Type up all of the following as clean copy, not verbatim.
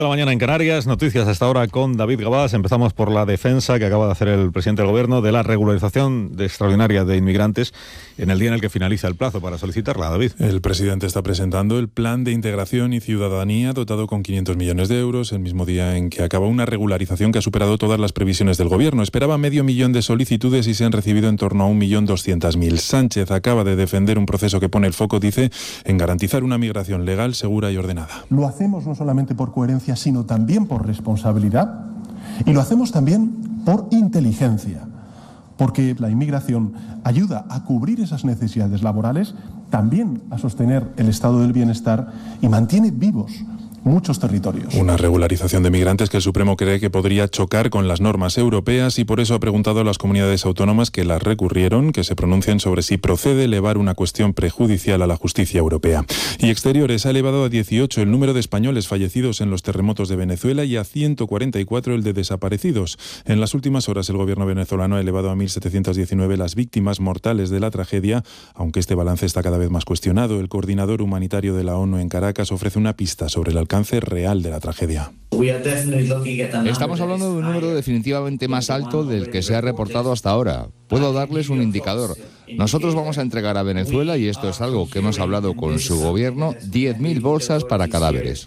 La mañana en Canarias, noticias hasta ahora con David Gabás. Empezamos por la defensa que acaba de hacer el presidente del Gobierno de la regularización extraordinaria de inmigrantes en el día en el que finaliza el plazo para solicitarla, David. El presidente está presentando el Plan de Integración y Ciudadanía dotado con 500 millones de euros, el mismo día en que acaba una regularización que ha superado todas las previsiones del Gobierno. Esperaba 500.000 de solicitudes y se han recibido en torno a 1.200.000. Sánchez acaba de defender un proceso que pone el foco, dice, en garantizar una migración legal, segura y ordenada. Lo hacemos no solamente por coherencia, sino también por responsabilidad, y lo hacemos también por inteligencia, porque la inmigración ayuda a cubrir esas necesidades laborales, también a sostener el estado del bienestar y mantiene vivos muchos territorios. Una regularización de migrantes que el Supremo cree que podría chocar con las normas europeas y por eso ha preguntado a las comunidades autónomas que las recurrieron que se pronuncien sobre si procede elevar una cuestión prejudicial a la justicia europea. Y Exteriores ha elevado a 18 el número de españoles fallecidos en los terremotos de Venezuela y a 144 el de desaparecidos. En las últimas horas el gobierno venezolano ha elevado a 1.719 las víctimas mortales de la tragedia, aunque este balance está cada vez más cuestionado. El coordinador humanitario de la ONU en Caracas ofrece una pista sobre el alcance real de la tragedia. Estamos hablando de un número definitivamente más alto del que se ha reportado hasta ahora. Puedo darles un indicador. Nosotros vamos a entregar a Venezuela, y esto es algo que hemos hablado con su gobierno, 10.000 bolsas para cadáveres.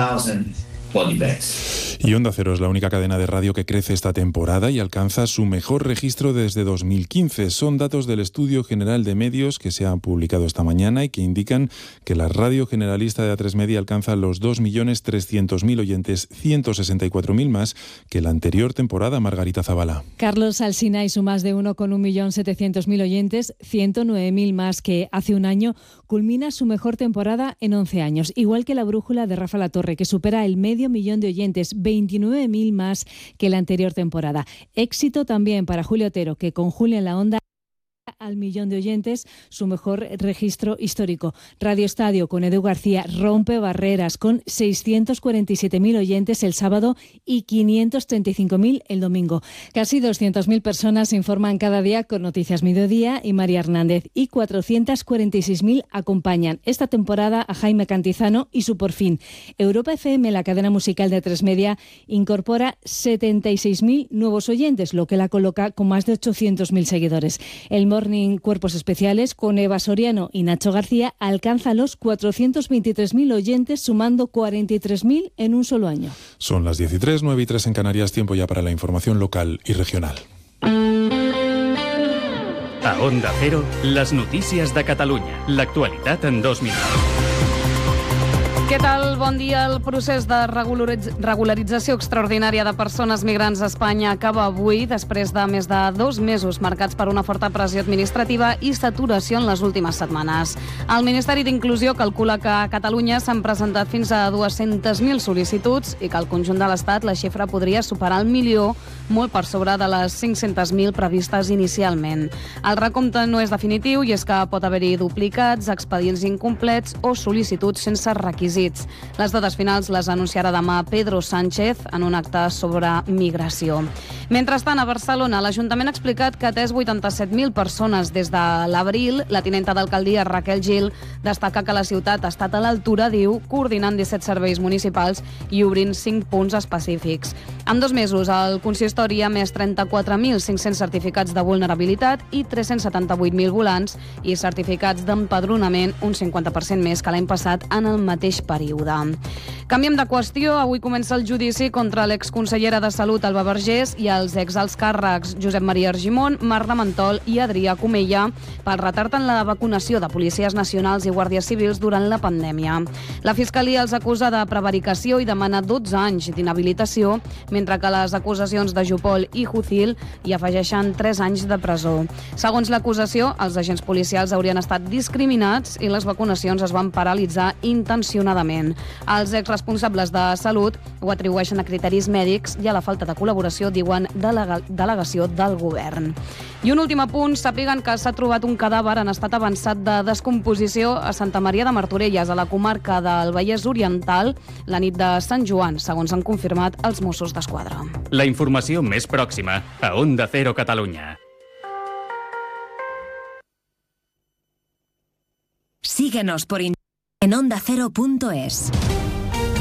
Y Onda Cero es la única cadena de radio que crece esta temporada y alcanza su mejor registro desde 2015. Son datos del Estudio General de Medios que se han publicado esta mañana y que indican que la radio generalista de A3 Media alcanza los 2.300.000 oyentes, 164.000 más que la anterior temporada. Margarita Zavala. Carlos Alsina y su más de 1,1.700.000 oyentes, 109.000 más que hace un año, culmina su mejor temporada en 11 años, igual que La Brújula de Rafa Latorre, que supera el 500.000 de oyentes, 29.000 más que la anterior temporada. Éxito también para Julio Otero, que con Julia en la Onda al 1.000.000 de oyentes, su mejor registro histórico. Radio Estadio con Edu García rompe barreras con 647.000 oyentes el sábado y 535.000 el domingo. Casi 200.000 personas se informan cada día con Noticias Mediodía y María Hernández, y 446.000 acompañan esta temporada a Jaime Cantizano y su Por Fin. Europa FM, la cadena musical de A3 Media, incorpora 76.000 nuevos oyentes, lo que la coloca con más de 800.000 seguidores. El Morning Cuerpos Especiales con Eva Soriano y Nacho García alcanza los 423.000 oyentes, sumando 43.000 en un solo año. Son las 13, 9:03 en Canarias, tiempo ya para la información local y regional. A Onda Cero, les notícies de Catalunya. L'actualitat en 2 minuts. Què tal? Bon dia. El procés de regularització extraordinària de persones migrants a Espanya acaba avui, després de més de 2 mesos marcats per una forta pressió administrativa i saturació en les últimes setmanes. El Ministeri d'Inclusió calcula que a Catalunya s'han presentat fins a 200.000 sol·licituds i que al conjunt de l'Estat la xifra podria superar el 1.000.000, molt per sobre de les 500.000 previstes inicialment. El recompte no és definitiu i és que pot haver-hi duplicats, expedients incomplets o sol·licituds sense requisits. Les dades finals les anunciarà demà Pedro Sánchez en un acte sobre migració. Mentrestant, a Barcelona, l'Ajuntament ha explicat que ha atès 87.000 persones des de l'abril. La tinenta d'alcaldia, Raquel Gil, destaca que la ciutat ha estat a l'altura, diu, coordinant 17 serveis municipals i obrint 5 punts específics. En 2 mesos, el consistori ha emès 34.500 certificats de vulnerabilitat i 378.000 volants i certificats d'empadronament, un 50% més que l'any passat en el mateix període. Canviem de qüestió. Avui comença el judici contra l'exconsellera de Salut, Alba Vergés, i els exalts càrrecs Josep Maria Argimon, Marc Mentol i Adrià Comella pel retard en la vacunació de policies nacionals i guàrdies civils durant la pandèmia. La Fiscalia els acusa de prevaricació i demana 12 anys d'inhabilitació, mentre que les acusacions de Jupol i Jucil hi afegeixen 3 anys de presó. Segons l'acusació, els agents policials haurien estat discriminats i les vacunacions es van paralitzar intencionadament. Els exresponsables de Salut ho atribueixen a criteris mèdics i a la falta de col·laboració, diuen, de la delegació del govern. I un últim apunt, sàpiguen que s'ha trobat un cadàver en estat avançat de descomposició a Santa Maria de Martorelles, a la comarca del Vallès Oriental, la nit de Sant Joan, segons han confirmat els Mossos d'Esquadra. La informació més pròxima a Onda Cero Catalunya. Síguenos por en ondacero.es.